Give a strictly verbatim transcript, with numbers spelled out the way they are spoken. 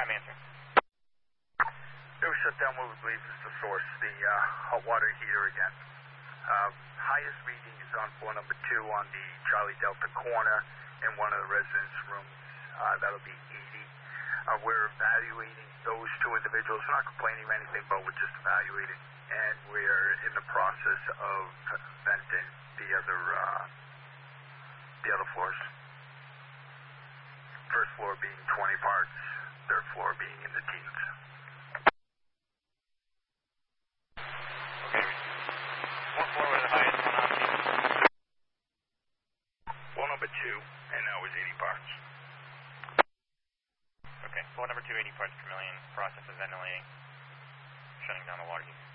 answering. It was shut down what we believe is the source, the uh, hot water heater again. Uh, highest reading is on floor number two on the Charlie Delta corner in one of the residence rooms. Uh, that'll be eighty. Uh, we're evaluating those two individuals. We're not complaining of anything, but we're just evaluating. And we're in the process of venting the other, uh, the other floors. First floor being twenty parts, third floor being in the teens. Okay. What floor was the highest one on? Floor number two, and that was eighty parts. Okay, floor number two, eighty parts per million, process of ventilating, shutting down the water heater.